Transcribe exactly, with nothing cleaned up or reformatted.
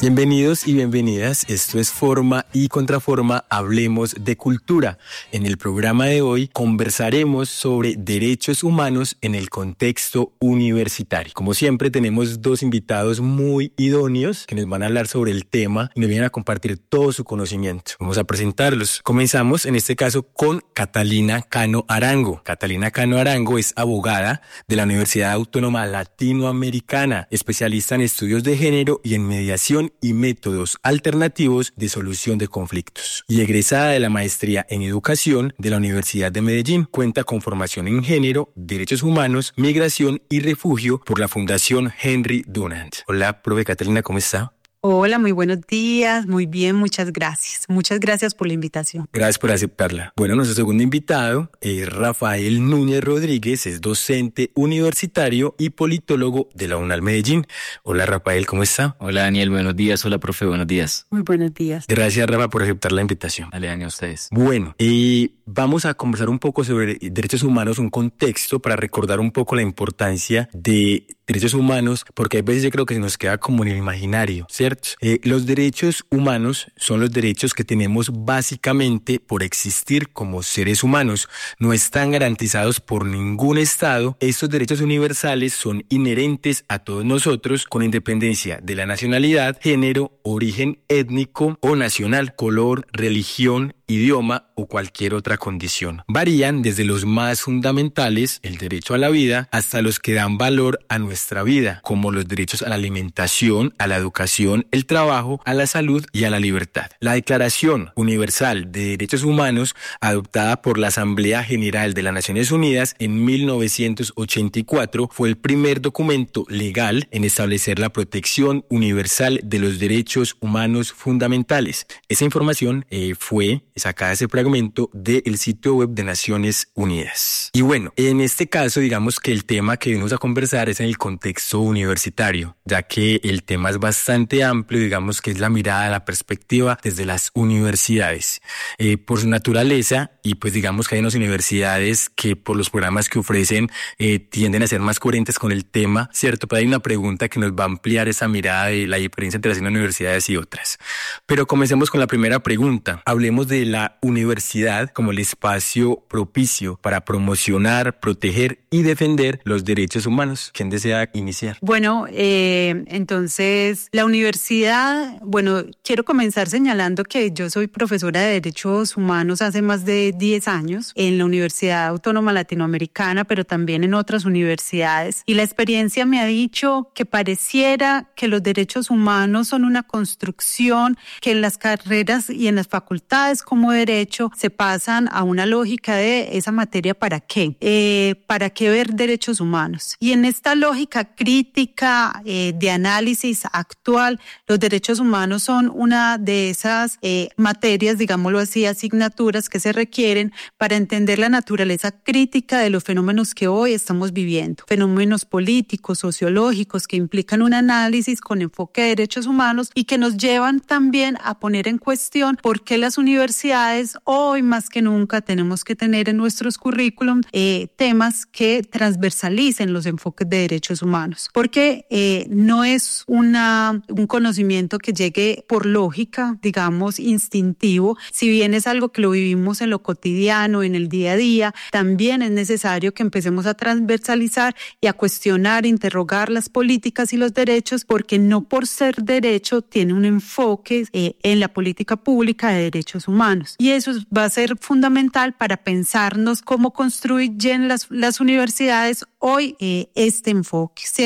Bienvenidos y bienvenidas, esto es Forma y Contraforma, hablemos de cultura. En el programa de hoy conversaremos sobre derechos humanos en el contexto universitario. Como siempre tenemos dos invitados muy idóneos que nos van a hablar sobre el tema y nos vienen a compartir todo su conocimiento. Vamos a presentarlos. Comenzamos en este caso con Catalina Cano Arango. Catalina Cano Arango es abogada de la Universidad Autónoma Latinoamericana, especialista en estudios de género y en mediación y métodos alternativos de solución de conflictos. Y egresada de la maestría en educación de la Universidad de Medellín, cuenta con formación en género, derechos humanos, migración y refugio por la Fundación Henry Dunant. Hola, profe Catalina, ¿cómo está? Hola, muy buenos días, muy bien, muchas gracias. Muchas gracias por la invitación. Gracias por aceptarla. Bueno, nuestro segundo invitado es Rafael Núñez Rodríguez, es docente universitario y politólogo de la UNAL Medellín. Hola, Rafael, ¿cómo está? Hola, Daniel, buenos días. Hola, profe, buenos días. Muy buenos días. Gracias, Rafa, por aceptar la invitación. Dale, Daniel, a ustedes. Bueno, y vamos a conversar un poco sobre derechos humanos, un contexto para recordar un poco la importancia de derechos humanos, porque a veces yo creo que se nos queda como en el imaginario, ¿cierto? Eh, los derechos humanos son los derechos que tenemos básicamente por existir como seres humanos. No están garantizados por ningún Estado. Estos derechos universales son inherentes a todos nosotros con independencia de la nacionalidad, género, origen étnico o nacional, color, religión, idioma o cualquier otra condición. Varían desde los más fundamentales, el derecho a la vida, hasta los que dan valor a nuestra vida, como los derechos a la alimentación, a la educación, el trabajo, a la salud y a la libertad. La Declaración Universal de Derechos Humanos, adoptada por la Asamblea General de las Naciones Unidas en mil novecientos ochenta y cuatro, fue el primer documento legal en establecer la protección universal de los derechos humanos fundamentales. Esa información eh, fue sacada ese fragmento del sitio web de Naciones Unidas. Y bueno, en este caso, digamos que el tema que venimos a conversar es en el contexto universitario, ya que el tema es bastante amplio, digamos que es la mirada, la perspectiva desde las universidades. Eh, por su naturaleza, y pues digamos que hay unas universidades que por los programas que ofrecen eh, tienden a ser más coherentes con el tema, ¿cierto? Pero hay una pregunta que nos va a ampliar esa mirada de la diferencia entre las universidades y otras. Pero comencemos con la primera pregunta. Hablemos de la universidad como el espacio propicio para promocionar, proteger y defender los derechos humanos. ¿Quién desea iniciar? Bueno, eh, entonces la universidad, bueno, quiero comenzar señalando que yo soy profesora de Derechos Humanos hace más de diez años en la Universidad Autónoma Latinoamericana, pero también en otras universidades. Y la experiencia me ha dicho que pareciera que los derechos humanos son una construcción que en las carreras y en las facultades como derecho se pasan a una lógica de esa materia para qué, eh, para qué ver derechos humanos. Y en esta lógica crítica eh, de análisis actual, los derechos humanos son una de esas eh, materias, digámoslo así, asignaturas que se requieren para entender la naturaleza crítica de los fenómenos que hoy estamos viviendo, fenómenos políticos, sociológicos que implican un análisis con enfoque de derechos humanos y que nos llevan también a poner en cuestión por qué las universidades hoy más que nunca tenemos que tener en nuestros currículum eh, temas que transversalicen los enfoques de derechos humanos, porque eh, no es una, un conocimiento que llegue por lógica, digamos, instintivo. Si bien es algo que lo vivimos en lo cotidiano, en el día a día, también es necesario que empecemos a transversalizar y a cuestionar, interrogar las políticas y los derechos, porque no por ser derecho tiene un enfoque eh, en la política pública de derechos humanos. Y eso va a ser fundamental para pensarnos cómo construyen las, las universidades hoy eh, este enfoque.